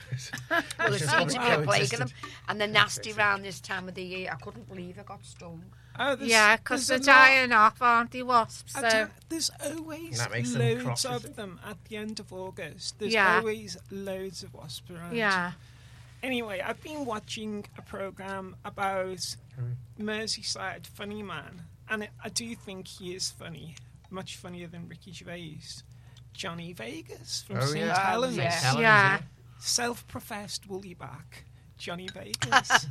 Well, there seems to be a plague of them, and they're nasty round this time of the year. I couldn't believe I got stung. Oh, Yeah, because they're dying off, aren't they, wasps? So. There's always That makes them loads crosses. of them at the end of August. There's Yeah. always loads of wasps around. Yeah. Anyway, I've been watching a programme about Merseyside Funny Man, and I do think he is funny, much funnier than Ricky Gervais. Johnny Vegas from St. Helens. yeah. St. Helens, Yeah. Self-professed woolly back, Johnny Vegas.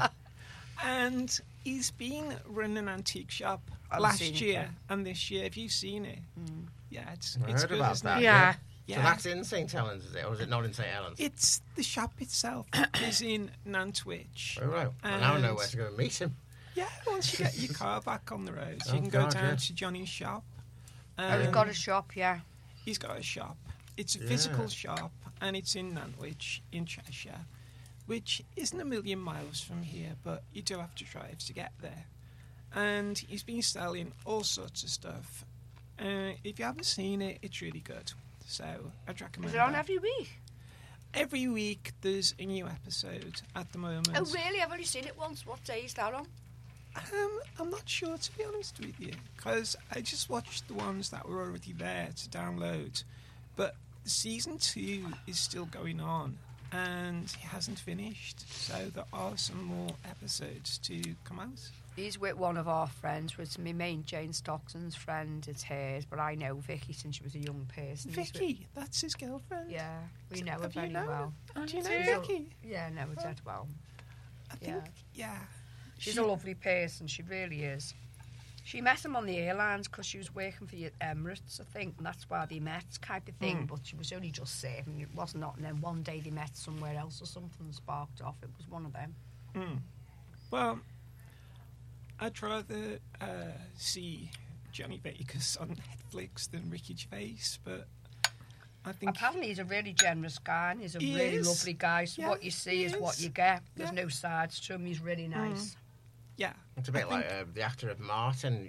And he's been running an antique shop I've last seen it, year yeah. and this year. Have you seen it? Yeah, it's I heard good, about isn't that. it? Yeah. Yeah. So that's in St Helens, is it? Or is it not in St Helens? It's the shop itself is in Nantwich. Oh, right. Well, now I know where to go and meet him. Yeah, once you get your car back on the road, Oh, you can go God, down yeah. to Johnny's shop. Oh, we've got a shop, yeah. He's got a shop. It's a Yeah. physical shop, and it's in Nantwich, in Cheshire, which isn't a million miles from here, but you do have to drive to get there. And he's been selling all sorts of stuff. If you haven't seen it, it's really good. So I'd recommend Is it on that. every week? Every week there's a new episode at the moment. Oh, really? I've only seen it once. What day is that on? I'm not sure, to be honest with you, because I just watched the ones that were already there to download. But season 2 is still going on, and it hasn't finished. So there are some more episodes to come out. He's with one of our friends, which is my main Jane Stockton's friend. It's hers, but I know Vicky since she was a young person. He's with- Vicky, that's his girlfriend. Yeah, we know her Have you very known well. her? Do you know do. Vicky? Yeah, know her dead well. I think, yeah. She's a lovely person, she really is. She met him on the airlines because she was working for Emirates, I think, and that's why they met, type of thing. But she was only just serving, it wasn't not. And then one day they met somewhere else or something sparked off. It was one of them. Well, I'd rather see Johnny Vegas on Netflix than Ricky Gervais, but I think Apparently he's a really generous guy and he's a He really is. lovely guy. So Yeah, what you see he is what is. you get. There's Yeah. no sides to him. He's really nice. yeah, It's a bit like the actor of Martin,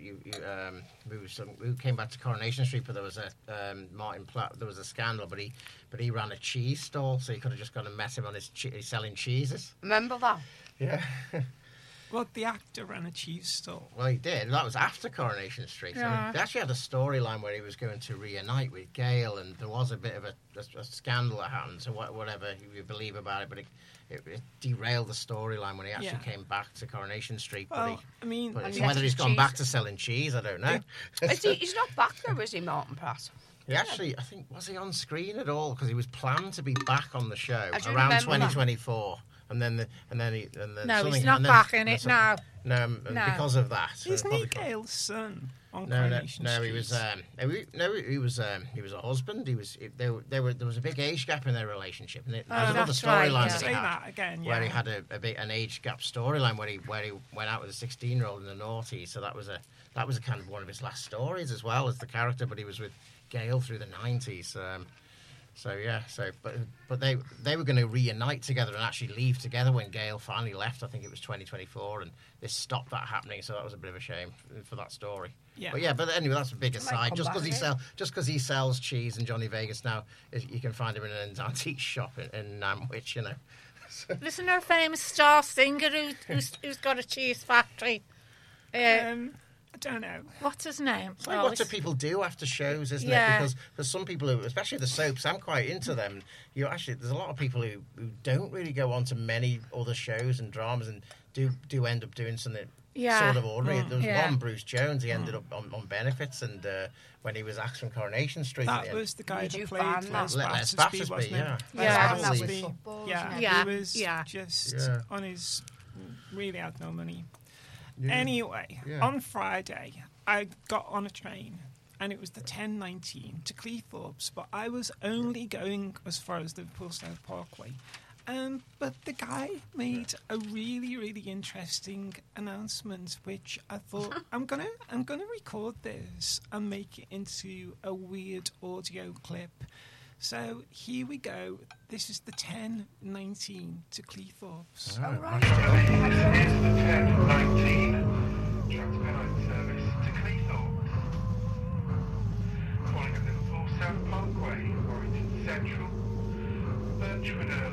who came back to Coronation Street, but there was a Martin Platt. There was a scandal, but he ran a cheese stall, so you could have just gone and met him on his he's selling cheeses. Remember that? Yeah, well, the actor ran a cheese stall. well, he did. That was after Coronation Street. Yeah. I mean, they actually had a storyline where he was going to reunite with Gail, and there was a bit of a scandal that happened. So whatever you believe about it, but it derailed the storyline when he actually Yeah. came back to Coronation Street. Well, I mean, But And it's he whether left he's his gone cheese. back to selling cheese, I don't know. He's not back though, is he, Martin Pratt? He actually, I think, was he on screen at all? Because he was planned to be back on the show I do around remember that. 2024, and then No, something- he's not and then- back in it now. No, and No. because of that. so isn't he probably- Gail's son on No, Coronation Street? he was. He was a husband. There was a big age gap in their relationship, and there's another that's right, storyline yeah. that Say he had, that again, where he yeah. had an age gap storyline where he went out with a 16-year-old in the noughties. So that was a kind of one of his last stories as well as the character. But he was with Gail through the 90s. But they were going to reunite together and actually leave together when Gail finally left. I think it was 2024, and this stopped that happening. So that was a bit of a shame for that story. Yeah. But anyway, that's a big might aside. come Just back, because he sells cheese in Johnny Vegas now, you can find him in an antique shop in Nantwich, you know. Isn't there a famous star singer who's got a cheese factory? I don't know. What's his name? It's like, what do people do after shows, isn't Yeah. it? Because there's some people who, especially the soaps, I'm quite into them. There's a lot of people who don't really go on to many other shows and dramas and do end up doing something sort of ordinary. There was one, Bruce Jones, he ended up on benefits, and when he was axed from Coronation Street. That was the guy Did that you played find that? Les Les Battersby, Battersby, wasn't yeah. it? Yeah. That was Battersby. football, Yeah, wasn't it? Yeah. he was Yeah. just Yeah. on his... Really had no money. Yeah. Anyway, Yeah. on Friday, I got on a train, and it was the 10:19 to Cleethorpes, but I was only going as far as Liverpool South Parkway. But the guy made a really, really interesting announcement, which I thought I'm gonna record this and make it into a weird audio clip. So here we go. This is the 10:19 to Cleethorpes. Oh, right. This is the 10:19 Transpennine service to Cleethorpes. Calling at Liverpool South Parkway, Warrington Central, Birchwood Early.